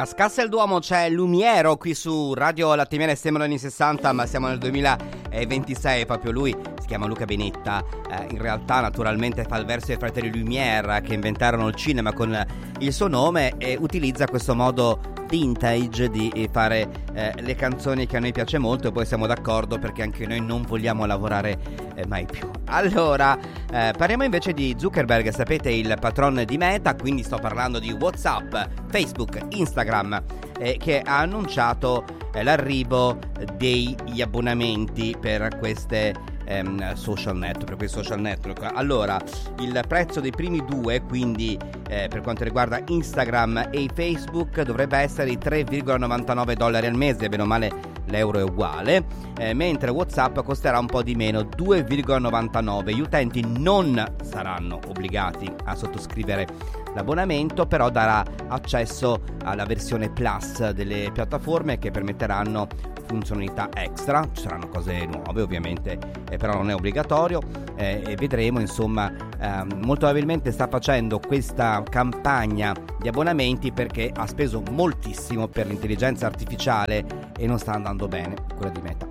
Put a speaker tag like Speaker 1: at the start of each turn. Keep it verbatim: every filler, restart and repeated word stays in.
Speaker 1: Cascasse il Duomo, c'è Lumiero qui su Radio Latte Sembra anni sessanta, ma siamo nel duemilaventisei. Proprio lui si chiama Luca Benetta, eh, in realtà naturalmente fa il verso dei fratelli Lumière che inventarono il cinema con il suo nome, e utilizza questo modo vintage di fare eh, le canzoni che a noi piace molto, e poi siamo d'accordo perché anche noi non vogliamo lavorare eh, mai più. Allora eh, parliamo invece di Zuckerberg, sapete, il patron di Meta, quindi sto parlando di WhatsApp, Facebook, Instagram, eh, che ha annunciato eh, l'arrivo degli abbonamenti per queste ehm, social network, per questi social network. Allora, il prezzo dei primi due, quindi eh, per quanto riguarda Instagram e Facebook, dovrebbe essere di tre virgola novantanove dollari al mese, bene o male l'euro è uguale, eh, mentre WhatsApp costerà un po' di meno, due virgola novantanove. Gli utenti non saranno obbligati a sottoscrivere l'abbonamento, però darà accesso alla versione Plus delle piattaforme che permetteranno funzionalità extra. Ci saranno cose nuove ovviamente, eh, però non è obbligatorio, eh, e vedremo, insomma, eh, molto probabilmente sta facendo questa campagna di abbonamenti perché ha speso moltissimo per l'intelligenza artificiale e non sta andando bene quella di Meta.